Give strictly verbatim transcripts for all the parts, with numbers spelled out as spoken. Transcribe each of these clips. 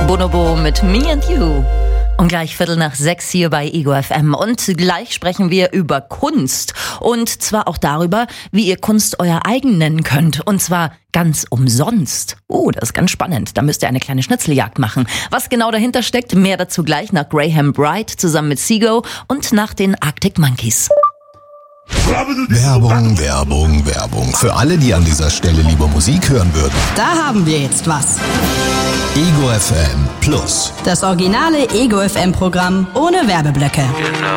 Bonobo mit Me and You. Und gleich Viertel nach sechs hier bei Ego F M. Und gleich sprechen wir über Kunst. Und zwar auch darüber, wie ihr Kunst euer eigen nennen könnt. Und zwar ganz umsonst. Oh, das ist ganz spannend. Da müsst ihr eine kleine Schnitzeljagd machen. Was genau dahinter steckt, mehr dazu gleich nach Graham Bright zusammen mit Seago und nach den Arctic Monkeys. Werbung, Werbung, Werbung. Für alle, die an dieser Stelle lieber Musik hören würden. Da haben wir jetzt was. Ego F M Plus. Das originale Ego F M Programm ohne Werbeblöcke.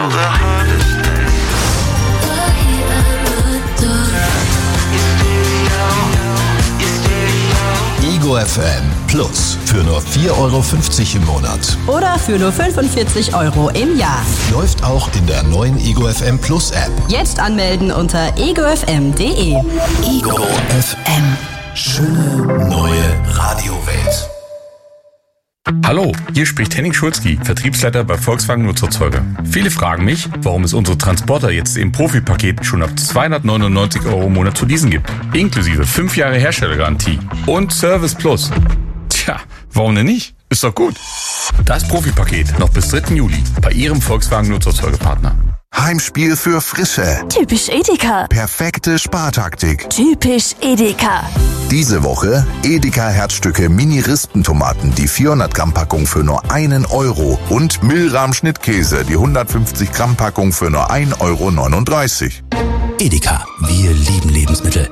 Ego F M Plus. Für nur vier Euro fünfzig im Monat. Oder für nur fünfundvierzig Euro im Jahr. Läuft auch in der neuen Ego F M Plus App. Jetzt anmelden unter ego f m punkt d e. Ego F M. Schöne neue Radiowelt. Hallo, hier spricht Henning Schulzki, Vertriebsleiter bei Volkswagen Nutzerzeuger. Viele fragen mich, warum es unsere Transporter jetzt im Profipaket schon ab zweihundertneunundneunzig Euro im Monat zu leasen gibt. Inklusive fünf Jahre Herstellergarantie und Service Plus. Tja, warum denn nicht? Ist doch gut. Das Profipaket noch bis dritten Juli bei Ihrem Volkswagen Nutzerzeugerpartner. Heimspiel für Frische. Typisch Edeka. Perfekte Spartaktik. Typisch Edeka. Diese Woche Edeka Herzstücke Mini-Rispentomaten, die vierhundert Gramm Packung für nur einen Euro und Milram Schnittkäse, die hundertfünfzig Gramm Packung für nur ein Euro neununddreißig. Edeka, wir lieben Lebensmittel.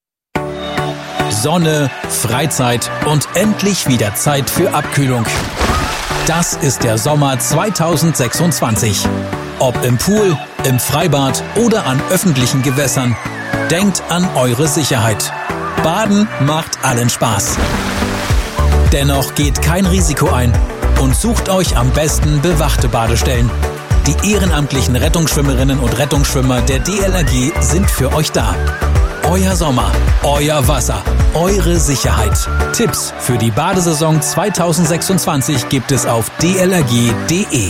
Sonne, Freizeit und endlich wieder Zeit für Abkühlung. Das ist der Sommer zweitausendsechsundzwanzig. Ob im Pool, im Freibad oder an öffentlichen Gewässern, denkt an eure Sicherheit. Baden macht allen Spaß. Dennoch geht kein Risiko ein und sucht euch am besten bewachte Badestellen. Die ehrenamtlichen Rettungsschwimmerinnen und Rettungsschwimmer der D L R G sind für euch da. Euer Sommer, euer Wasser, eure Sicherheit. Tipps für die Badesaison zweitausendsechsundzwanzig gibt es auf d l r g punkt d e.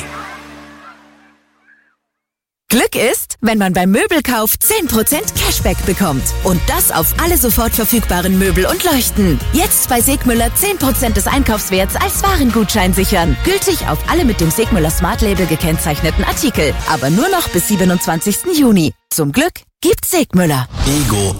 Glück ist, wenn man beim Möbelkauf zehn Prozent Cashback bekommt. Und das auf alle sofort verfügbaren Möbel und Leuchten. Jetzt bei Segmüller zehn Prozent des Einkaufswerts als Warengutschein sichern. Gültig auf alle mit dem Segmüller Smart Label gekennzeichneten Artikel. Aber nur noch bis siebenundzwanzigsten Juni. Zum Glück gibt's Segmüller. Ego